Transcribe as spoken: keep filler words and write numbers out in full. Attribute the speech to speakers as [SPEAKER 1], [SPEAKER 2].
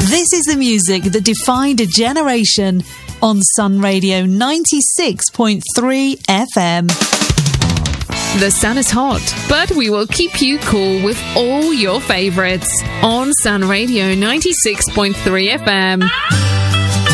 [SPEAKER 1] This is the music that defined a generation on Sun Radio ninety-six point three F M.
[SPEAKER 2] The sun is hot, but we will keep you cool with all your favourites on Sun Radio ninety-six point three F M.